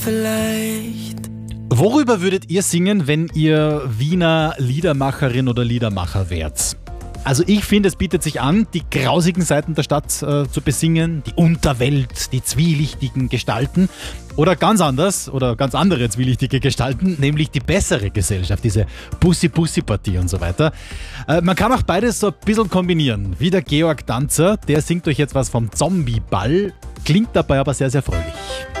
Vielleicht. Worüber würdet ihr singen, wenn ihr Wiener Liedermacherin oder Liedermacher wärt? Also ich finde, es bietet sich an, die grausigen Seiten der Stadt zu besingen, die Unterwelt, die zwielichtigen Gestalten oder ganz anders oder ganz andere zwielichtige Gestalten, nämlich die bessere Gesellschaft, diese Bussi-Bussi-Partie und so weiter. Man kann auch beides so ein bisschen kombinieren, wie der Georg Danzer, der singt euch jetzt was vom Zombie-Ball, klingt dabei aber sehr, sehr fröhlich.